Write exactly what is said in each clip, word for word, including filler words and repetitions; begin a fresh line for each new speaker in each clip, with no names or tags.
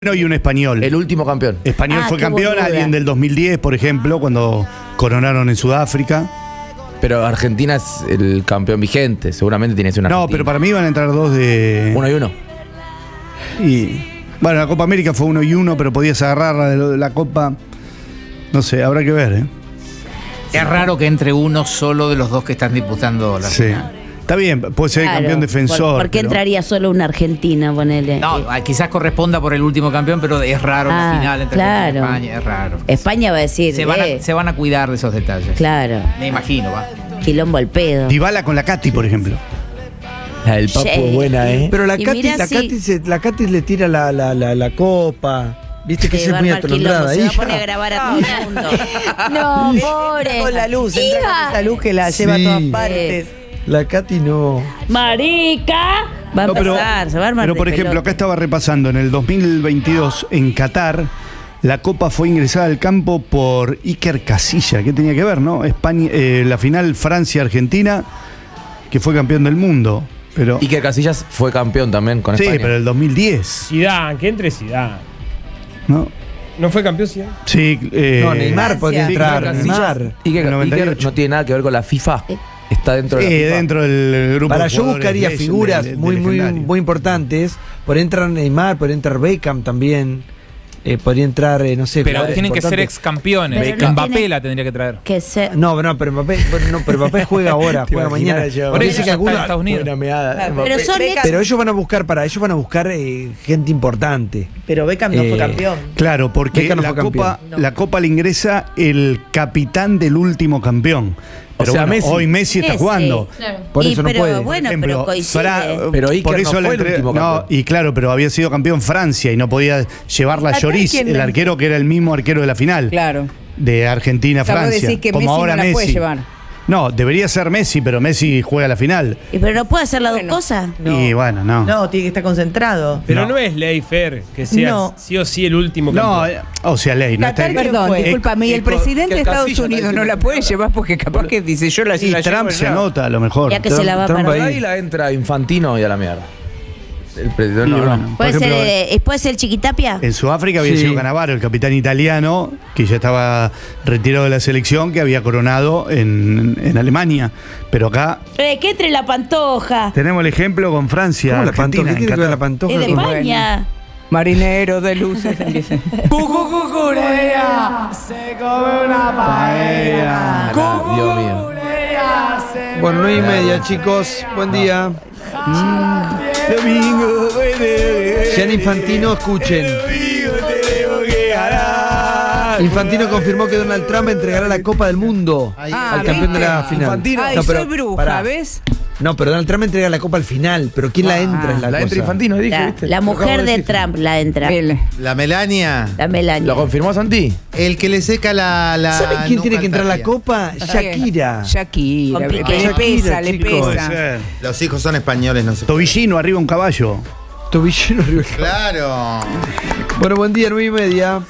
Y un español.
El último campeón.
Español
Ah,
fue
qué
campeón,
boluda.
alguien del dos mil diez, por ejemplo, cuando coronaron en Sudáfrica.
Pero Argentina es el campeón vigente. Seguramente tienes una.
No, pero para mí iban a entrar dos de.
Uno y uno.
Y bueno, la Copa América fue uno y uno, pero podías agarrarla de lo de la Copa. No sé, habrá que ver, ¿eh?
Es raro que entre uno solo de los dos que están disputando la
Sí.
final.
Está bien, puede ser
Claro,
campeón defensor.
¿Por, por qué
pero-
entraría solo una Argentina, ponele?
No, ah, quizás corresponda por el último campeón, pero es raro
Ah,
la final entre
claro.
Argentina y España, es raro.
España va a decir,
Se van,
eh,
a, se van a cuidar de esos detalles.
claro,
Me imagino, va.
quilombo al pedo.
Dybala con la Katy, por ejemplo.
La del Papu
Sí.
es buena, ¿eh?
Pero la
Y
Katy,
mira
la
si-
Katy, se- la Katy le tira la, la, la, la copa. Viste que
Se
es
va a
muy
armar quilombo,
atolondrada
se va
ahí.
a poner a grabar a todo el mundo. No, pobre.
Con la luz, entra con
Hija.
esa luz que la lleva
Sí.
a todas partes.
La Katy no.
Marica. Va a
No, pero,
empezar, se va a armar
pero
de
por ejemplo,
pelota.
acá estaba repasando, en el dos mil veintidós en Qatar, la Copa fue ingresada al campo por Iker Casillas. ¿Qué tenía que ver, no? España, eh, la final Francia-Argentina, que fue campeón del mundo. Pero,
Iker Casillas fue campeón también con
sí,
España.
pero el dos mil diez,
Zidane, que entre Zidane.
¿no?
¿No fue campeón Zidane?
Sí, eh,
No, Neymar podía
sí,
entrar.
Iker
Neymar.
Iker,
el noventa y ocho.
Iker no tiene nada que ver con la FIFA. Está dentro de la
Sí,
FIFA.
dentro del grupo
Para
de
yo
jugadores
buscaría
de-
figuras
de- de
muy, muy,
legendarios.
muy importantes. Podría entrar Neymar, podría entrar Beckham también. Eh, podría entrar, eh, no sé.
Pero
jugadores
tienen que ser
importantes.
ex campeones.
Pero no
Mbappé
tiene-
la tendría que traer.
Que se...
No, no, pero Mbappé, bueno, no, pero Mbappé juega ahora,
¿Te
juega
imaginas
mañana.
llevar-
Por
Parece
eso
que
ya está
algunos-
en Estados Unidos.
Buena meada.
Claro,
Mbappé.
Pero son
Beckham-
ex-
Pero ellos van a buscar, para ellos van a buscar eh, gente importante.
Pero Beckham no
Eh,
fue campeón.
Claro, porque
Beckham no
la
fue
Copa,
campeón.
la Copa la ingresa el capitán del último campeón. Pero
sea,
bueno,
Messi.
hoy Messi está
Messi.
jugando.
Por
Y
eso no
pero,
puede.
Bueno,
Por ejemplo,
pero coincide.
Fra-
Pero Iker
por
no
eso
fue
la
el
entre-
último
no,
campeón.
y claro, pero había sido campeón Francia y no podía llevar la
Qatar,
Lloris,
¿quién
el
la-
arquero que era el mismo arquero de la final.
Claro.
De
O sea, vos
Argentina-Francia.
decís que
Como
Messi
ahora
no la
Messi.
puede llevar.
No, debería ser Messi, pero Messi juega la final.
Y pero no puede hacer las
Bueno.
dos cosas.
No.
Y bueno, no.
No, tiene que estar concentrado.
Pero
No.
no, es ley, Fer, que sea
No.
sí o sí el último
No,
campeón.
eh, o sea, ley. No está,
Qatar, ¿quién
Perdón,
fue?
discúlpame, y el
Eh, con-
presidente
que
de Estados
Casillas
Unidos
está
no la
diciendo
puede
que-
llevar porque capaz que dice yo la,
y
la
Trump
llevo
se
yo.
anota a lo mejor.
Ya que se la va a
Trump
perder.
ahí.
Ahí la entra Infantino y a la mierda. El presidente.
Y
No, no.
bueno, por
¿Puede, ser,
ejemplo,
eh, ¿Puede ser Chiquitapia?
En Sudáfrica había
Sí.
sido Cannavaro, el capitán italiano, que ya estaba retirado de la selección, que había coronado en, en Alemania. Pero acá
Eh, que entre la Pantoja.
tenemos el ejemplo con Francia.
¿Cómo la
Argentina,
pantoja? ¿Qué
en
tiene que ver la
Qatar.
pantoja?
Es de
con-
España.
Marinero de luces empieza.
Dios mío.
Bueno, nueve y media, chicos. Buen día.
Domingo,
Gianni Infantino, escuchen. Infantino confirmó que Donald Trump entregará la Copa del Mundo
Ah,
al campeón de la
¿viste?
final.
Infantino.
Ay,
No, pero,
soy bruja,
pará.
¿ves?
No, pero Donald Trump entrega la Copa al final. Pero ¿quién la entra? Es la,
La
cosa.
entra Infantino, dije,
La,
¿viste?
la
Lo acabo
mujer de
decir.
Trump la entra.
Él.
La Melania,
La Melania.
¿Lo confirmó Santi?
el que le seca la. la
¿Saben quién
nuca
tiene que
al
entrar a la
Tapia.
Copa? Shakira.
Shakira.
Con
Le
Piqué.
le pesa, le
chicos.
Puede
pesa.
ser.
Los hijos son españoles, no se puede.
Tobillino arriba un caballo.
Tobillero arriba.
Claro.
Bueno, buen día, nueve y media.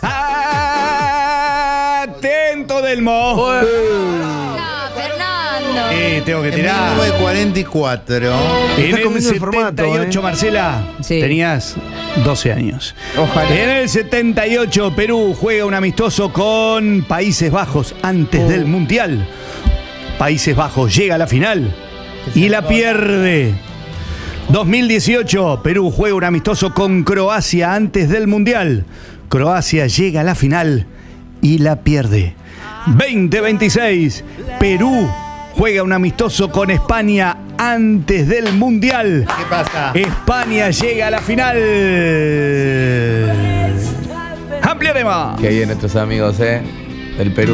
Atento del mo.
Fernando.
Sí, tengo que
En
tirar.
mil novecientos cuarenta y cuatro.
En
Estás
el
comiendo el formato,
setenta y ocho,
¿eh?
Marcela,
Sí.
tenías doce años.
Ojalá.
En el setenta y ocho, Perú juega un amistoso con Países Bajos antes del Mundial. Países Bajos llega a la final y la pierde. dos mil dieciocho, Perú juega un amistoso con Croacia antes del Mundial. Croacia llega a la final y la pierde. veinte veintiséis, Perú juega un amistoso con España antes del Mundial.
¿Qué pasa?
España llega a la final. Ampliaremos.
Que hay nuestros amigos, ¿eh? Del Perú.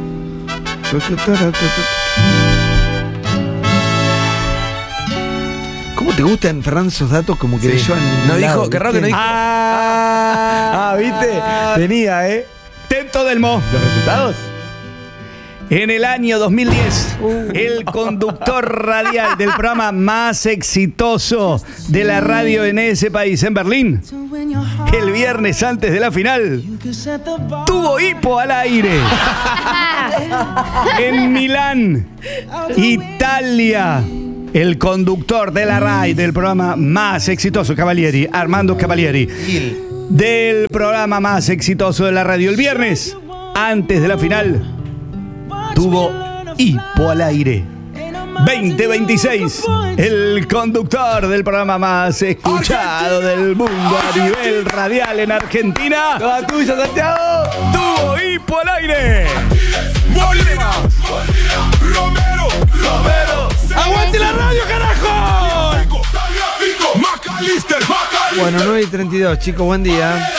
¿Cómo te gustan, Fernando, esos datos como que
Sí.
le llevan a ningún
No dijo,
lado,
qué raro que no
¿viste?
dijo.
Ah, ¿viste? Tenía, ¿eh? Tento del Mo.
¿Los resultados?
En el año dos mil diez, el conductor radial del programa más exitoso de la radio en ese país, en Berlín, el viernes antes de la final, tuvo hipo al aire. En Milán, Italia, el conductor de la R A I del programa más exitoso, Cavalieri, Armando Cavalieri, del programa más exitoso de la radio. El viernes, antes de la final, tuvo hipo al aire. veinte veintiséis, el conductor del programa más escuchado del mundo a nivel radial en Argentina.
¡Toda tuya, Santiago!
Tuvo hipo al aire.
Bolívar, Romero, Romero.
¡Aguante la radio, carajo!
Macalister, Macalister.
Bueno, nueve y treinta y dos, chicos, buen día.